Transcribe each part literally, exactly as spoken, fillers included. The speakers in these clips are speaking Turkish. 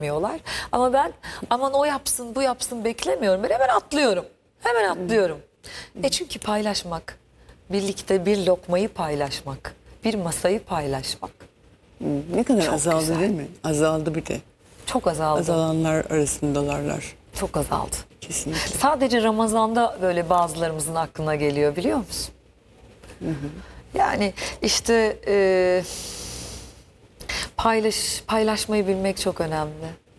yapmıyorlar. Ama ben aman o yapsın bu yapsın beklemiyorum. Ben hemen atlıyorum. Hemen atlıyorum. E çünkü paylaşmak, birlikte bir lokmayı paylaşmak, bir masayı paylaşmak. Ne kadar Çok azaldı güzel. değil mi? Azaldı bir de. Çok azaldı. Azalanlar arasındalarlar. Çok azaldı. Kesinlikle. Sadece Ramazan'da böyle bazılarımızın aklına geliyor biliyor musun? Hı hı. Yani işte e, paylaş paylaşmayı bilmek çok önemli.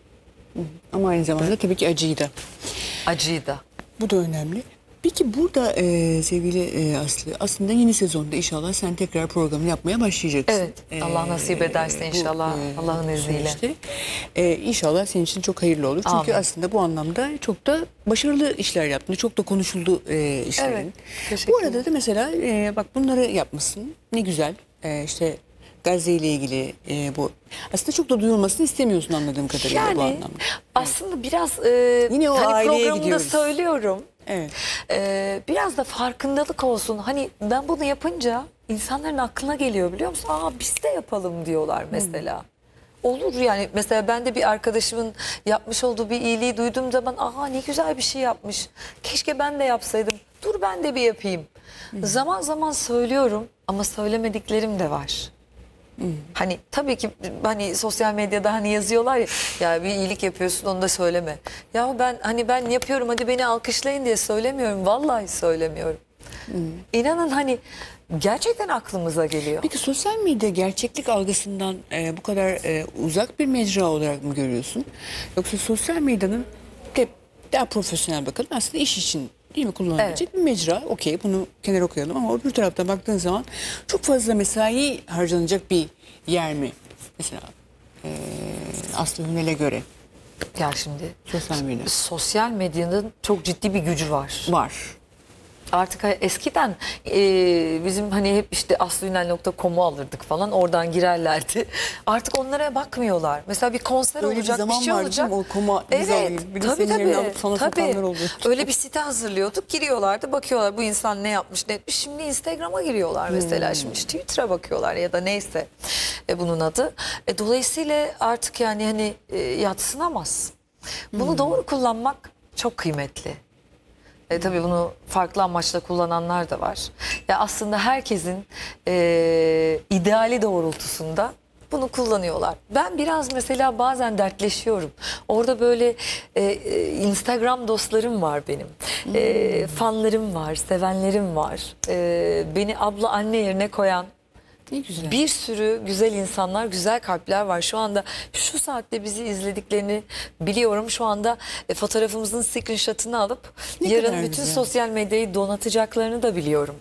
Ama aynı zamanda tabii ki acıyı da. Acıyı da. Bu da önemli. Peki burada e, sevgili e, Aslı, aslında yeni sezonda inşallah sen tekrar programı yapmaya başlayacaksın. Evet. Allah nasip ederse inşallah, Allah'ın izniyle. Süreçte. E, inşallah senin için çok hayırlı olur. Çünkü Amin. aslında bu anlamda çok da başarılı işler yaptın. Çok da konuşuldu e, işlerin. Evet, teşekkür Bu arada da mesela e, bak bunları yapmışsın. Ne güzel. E, işte Gazze ile ilgili e, bu. Aslında çok da duyulmasını istemiyorsun anladığım kadarıyla Yani bu anlamda. aslında biraz e, Yine o hani aileye programda gidiyoruz. söylüyorum. Evet. E, biraz da farkındalık olsun. Hani ben bunu yapınca insanların aklına geliyor biliyor musun? Aa biz de yapalım diyorlar mesela. Olur yani mesela ben de bir arkadaşımın yapmış olduğu bir iyiliği duyduğum zaman aha ne güzel bir şey yapmış. Keşke ben de yapsaydım. Dur ben de bir yapayım. Zaman zaman söylüyorum ama söylemediklerim de var. Hani tabii ki hani sosyal medyada hani yazıyorlar ya, ya bir iyilik yapıyorsun onu da söyleme. Ya ben hani ben yapıyorum hadi beni alkışlayın diye söylemiyorum. Vallahi söylemiyorum. İnanın hani gerçekten aklımıza geliyor. Peki sosyal medya gerçeklik algısından e, bu kadar e, uzak bir mecra olarak mı görüyorsun? Yoksa sosyal medyanın de, daha profesyonel bakalım aslında iş için değil mi kullanılabilecek Evet. bir mecra. Okey bunu kenara koyalım ama öbür taraftan baktığın zaman çok fazla mesai harcanacak bir yer mi? Mesela e, Aslı Hünel'e göre Ya şimdi sosyal medya sosyal medyanın çok ciddi bir gücü var. var. Artık hani eskiden e, bizim hani hep işte aslıünel nokta com'u alırdık falan oradan girerlerdi. Artık onlara bakmıyorlar. Mesela bir konser Öyle bir olacak bir, zaman şey vardı olacak. değil mi? O com'a biz alayım. Bir de tabii senin yerini tabii. alıp sana tabii. satanlar oluyor. Öyle bir site hazırlıyorduk. Giriyorlardı bakıyorlar bu insan ne yapmış ne etmiş. Şimdi Instagram'a giriyorlar mesela. Hmm. Şimdi işte Twitter'a bakıyorlar ya da neyse e, bunun adı. E, dolayısıyla artık yani hani e, yadsınamaz. Bunu Hmm. doğru kullanmak çok kıymetli. E, tabii bunu farklı amaçla kullananlar da var. Ya aslında herkesin e, ideali doğrultusunda bunu kullanıyorlar. Ben biraz mesela bazen dertleşiyorum. Orada böyle e, e, Instagram dostlarım var benim. E, fanlarım var, sevenlerim var. E, beni abla anne yerine koyan Ne güzel. bir sürü güzel insanlar, güzel kalpler var. Şu anda şu saatte bizi izlediklerini biliyorum. Şu anda e, fotoğrafımızın screenshot'ını alıp Ne yarın kadar bütün güzel. sosyal medyayı donatacaklarını da biliyorum.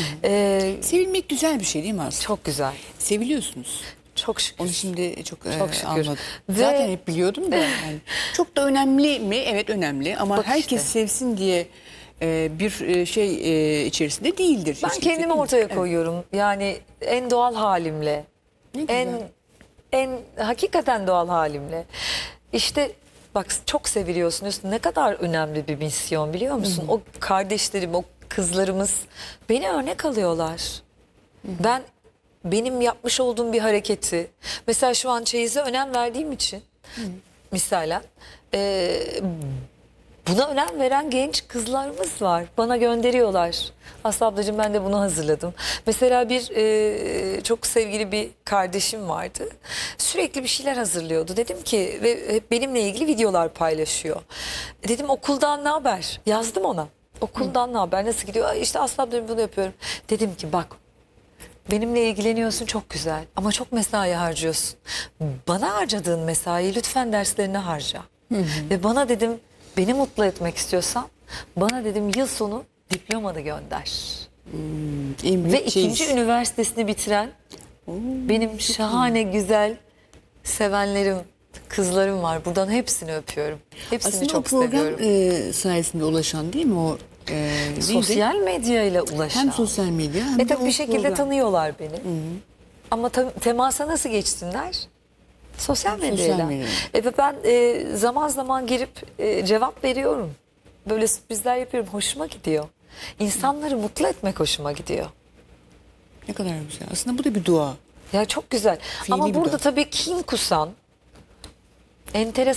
E, Sevilmek güzel bir şey değil mi Aslı? çok güzel. Seviliyorsunuz. Çok şükür. Onu şimdi çok, e, Çok şükür. anladım. Ve- Zaten hep biliyordum da yani. Çok da önemli mi? Evet önemli ama Bak herkes işte. sevsin diye e, bir e, şey e, içerisinde değildir. Ben hiç kimse, kendimi değil mi? ortaya Evet. koyuyorum. Yani en doğal halimle. Ne güzel. En en hakikaten doğal halimle. İşte bak çok seviliyorsunuz. Ne kadar önemli bir misyon biliyor musun? O kardeşlerim, o kızlarımız beni örnek alıyorlar. Ben benim yapmış olduğum bir hareketi mesela şu an çeyize önem verdiğim için misalen e, buna önem veren genç kızlarımız var. Bana gönderiyorlar. Aslı ablacığım ben de bunu hazırladım. Mesela bir e, çok sevgili bir kardeşim vardı. Sürekli bir şeyler hazırlıyordu. Dedim ki ve hep benimle ilgili videolar paylaşıyor. Dedim okuldan ne haber? Yazdım ona. Okuldan ne haber? Nasıl gidiyor? "Ay, İşte Aslı ablacığım bunu yapıyorum." Dedim ki bak benimle ilgileniyorsun çok güzel ama çok mesai harcıyorsun. Bana harcadığın mesaiyi lütfen derslerine harca. Ve bana dedim beni mutlu etmek istiyorsan bana dedim yıl sonu diplomanı gönder. En büyük Ve ikinci çeyiz. üniversitesini bitiren benim şahane güzel sevenlerim, kızlarım var. Buradan hepsini öpüyorum. Hepsini Aslında o çok program seviyorum. e, sayesinde ulaşan değil mi o? E, neydi? Sosyal medyayla ulaşan. Hem sosyal medya hem E de tabii o bir şekilde program. tanıyorlar beni. Ama ta- temasa nasıl geçsinler? Sosyal medyayla. medyayla. E ve ben e, zaman zaman girip e, cevap veriyorum. Böyle sürprizler yapıyorum. Hoşuma gidiyor. İnsanları mutlu etmek hoşuma gidiyor. Ne kadar güzel. Aslında bu da bir dua. Ya çok güzel. Fiili Ama bir burada dua. tabii kin kusan enteresan.